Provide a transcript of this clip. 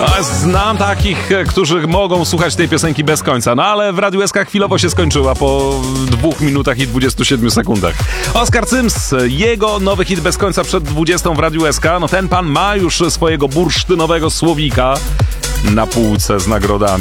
Znam takich, którzy mogą słuchać tej piosenki bez końca, no ale w Radiu SK chwilowo się skończyła po 2 minutach i 27 sekundach. Oskar Cyms, jego nowy hit bez końca przed 20 w Radiu SK, no ten pan ma już swojego bursztynowego słowika na półce z nagrodami.